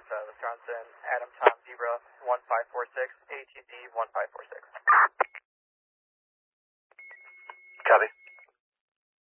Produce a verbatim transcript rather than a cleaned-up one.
Delta, Wisconsin, Adam Tom Zebra, one five four six, A T C one five four six. Copy.